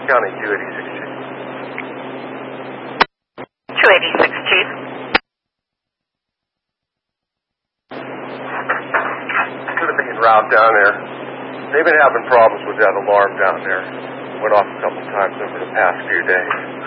County 286, Chief. 286, Chief. Could have been route down there. They've been having problems with that alarm down there. Went off a couple times over the past few days.